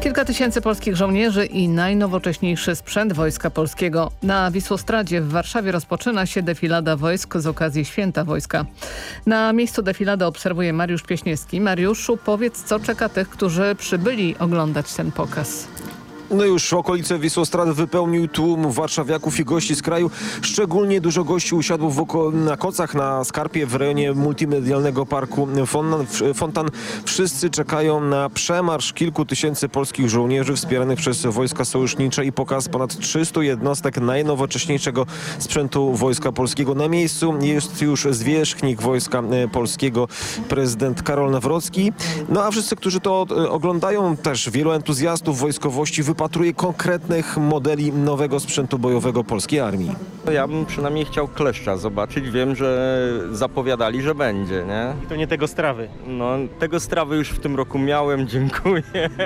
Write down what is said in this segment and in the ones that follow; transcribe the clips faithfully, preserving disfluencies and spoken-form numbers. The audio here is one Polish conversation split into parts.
Kilka tysięcy polskich żołnierzy i najnowocześniejszy sprzęt Wojska Polskiego. Na Wisłostradzie w Warszawie rozpoczyna się defilada wojsk z okazji Święta Wojska. Na miejscu defilady obserwuje Mariusz Pieśniewski. Mariuszu, powiedz, co czeka tych, którzy przybyli oglądać ten pokaz. No już okolice Wisłostrady wypełnił tłum warszawiaków i gości z kraju. Szczególnie dużo gości usiadło w na kocach na skarpie w rejonie multimedialnego parku Fontan. Fontan. Wszyscy czekają na przemarsz kilku tysięcy polskich żołnierzy wspieranych przez wojska sojusznicze i pokaz ponad trzystu jednostek najnowocześniejszego sprzętu Wojska Polskiego. Na miejscu jest już zwierzchnik Wojska Polskiego, prezydent Karol Nawrocki. No a wszyscy, którzy to oglądają, też wielu entuzjastów wojskowości wypatruje konkretnych modeli nowego sprzętu bojowego polskiej armii. Ja bym przynajmniej chciał kleszcza zobaczyć. Wiem, że zapowiadali, że będzie, nie? I to nie tego strawy. No, tego strawy już w tym roku miałem, dziękuję.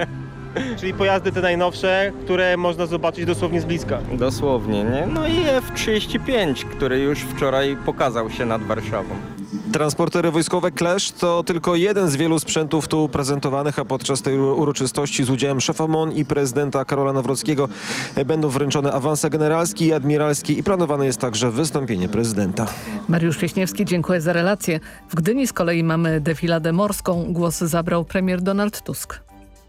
Czyli pojazdy te najnowsze, które można zobaczyć dosłownie z bliska. Dosłownie, nie? No i F trzydzieści pięć, który już wczoraj pokazał się nad Warszawą. Transportery wojskowe Klesz to tylko jeden z wielu sprzętów tu prezentowanych, a podczas tej uroczystości z udziałem szefa M O N i prezydenta Karola Nawrockiego będą wręczone awanse generalskie i admiralskie i planowane jest także wystąpienie prezydenta. Mariusz Pieśniewski, dziękuję za relację. W Gdyni z kolei mamy defiladę morską. Głos zabrał premier Donald Tusk.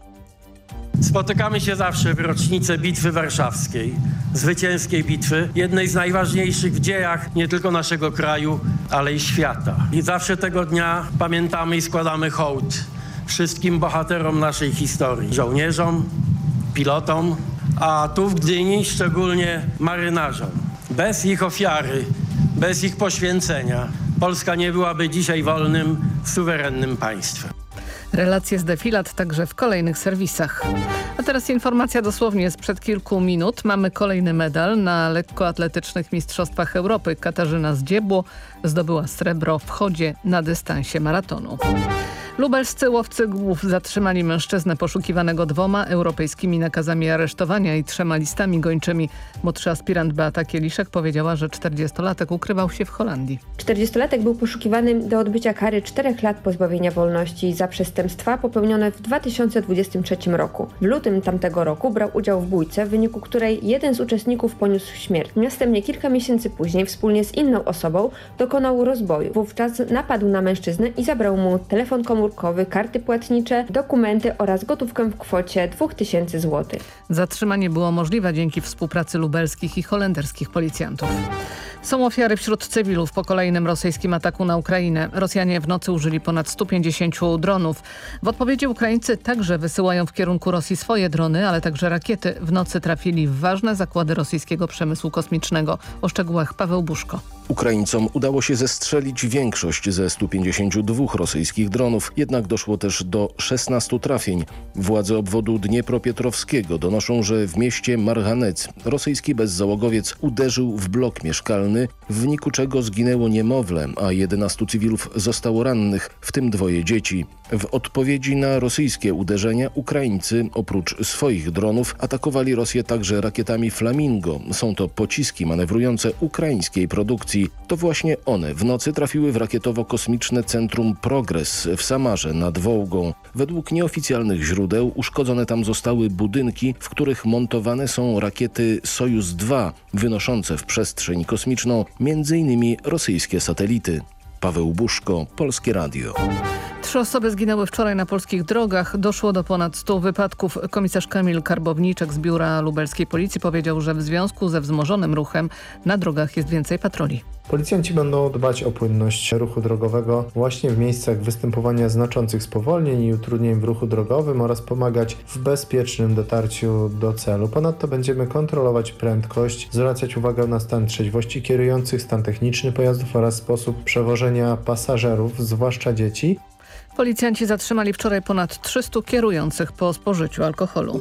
Spotykamy się zawsze w rocznicę Bitwy Warszawskiej, zwycięskiej bitwy, jednej z najważniejszych w dziejach nie tylko naszego kraju, ale i świata. I zawsze tego dnia pamiętamy i składamy hołd wszystkim bohaterom naszej historii, żołnierzom, pilotom, a tu w Gdyni szczególnie marynarzom. Bez ich ofiary, bez ich poświęcenia Polska nie byłaby dzisiaj wolnym, suwerennym państwem. Relacje z defilad także w kolejnych serwisach. A teraz informacja dosłownie sprzed kilku minut. Mamy kolejny medal na lekkoatletycznych Mistrzostwach Europy. Katarzyna Zdziebło zdobyła srebro w chodzie na dystansie maratonu. Lubelscy łowcy głów zatrzymali mężczyznę poszukiwanego dwoma europejskimi nakazami aresztowania i trzema listami gończymi. Młodszy aspirant Beata Kieliszek powiedziała, że czterdziestolatek ukrywał się w Holandii. czterdziestolatek był poszukiwany do odbycia kary czterech lat pozbawienia wolności za przestępstwa popełnione w dwa tysiące dwudziestym trzecim roku. W lutym tamtego roku brał udział w bójce, w wyniku której jeden z uczestników poniósł śmierć. Następnie kilka miesięcy później wspólnie z inną osobą dokonał rozboju. Wówczas napadł na mężczyznę i zabrał mu telefon komórkowy, karty płatnicze, dokumenty oraz gotówkę w kwocie dwóch tysięcy złotych. Zatrzymanie było możliwe dzięki współpracy lubelskich i holenderskich policjantów. Są ofiary wśród cywilów po kolejnym rosyjskim ataku na Ukrainę. Rosjanie w nocy użyli ponad stu pięćdziesięciu dronów. W odpowiedzi Ukraińcy także wysyłają w kierunku Rosji swoje drony, ale także rakiety. W nocy trafili w ważne zakłady rosyjskiego przemysłu kosmicznego. O szczegółach Paweł Buszko. Ukraińcom udało się zestrzelić większość ze stu pięćdziesięciu dwóch rosyjskich dronów, jednak doszło też do szesnastu trafień. Władze obwodu dniepropietrowskiego donoszą, że w mieście Marhanec rosyjski bezzałogowiec uderzył w blok mieszkalny, w wyniku czego zginęło niemowlę, a jedenastu cywilów zostało rannych, w tym dwoje dzieci. W odpowiedzi na rosyjskie uderzenia Ukraińcy oprócz swoich dronów atakowali Rosję także rakietami Flamingo. Są to pociski manewrujące ukraińskiej produkcji. To właśnie one w nocy trafiły w rakietowo-kosmiczne centrum Progres w Samarze nad Wołgą. Według nieoficjalnych źródeł uszkodzone tam zostały budynki, w których montowane są rakiety Sojuz dwa, wynoszące w przestrzeń kosmiczną między innymi rosyjskie satelity. Paweł Buszko, Polskie Radio. Trzy osoby zginęły wczoraj na polskich drogach. Doszło do ponad stu wypadków. Komisarz Kamil Karbowniczek z biura lubelskiej policji powiedział, że w związku ze wzmożonym ruchem na drogach jest więcej patroli. Policjanci będą dbać o płynność ruchu drogowego właśnie w miejscach występowania znaczących spowolnień i utrudnień w ruchu drogowym oraz pomagać w bezpiecznym dotarciu do celu. Ponadto będziemy kontrolować prędkość, zwracać uwagę na stan trzeźwości kierujących, stan techniczny pojazdów oraz sposób przewożenia pasażerów, zwłaszcza dzieci. Policjanci zatrzymali wczoraj ponad trzystu kierujących po spożyciu alkoholu.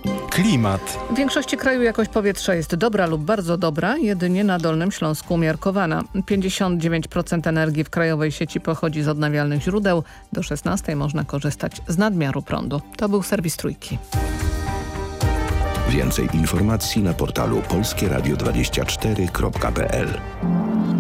Klimat. W większości kraju jakość powietrza jest dobra lub bardzo dobra, jedynie na Dolnym Śląsku umiarkowana. pięćdziesiąt dziewięć procent energii w krajowej sieci pochodzi z odnawialnych źródeł. Do szesnastej można korzystać z nadmiaru prądu. To był serwis Trójki. Więcej informacji na portalu polskie radio dwadzieścia cztery kropka p l.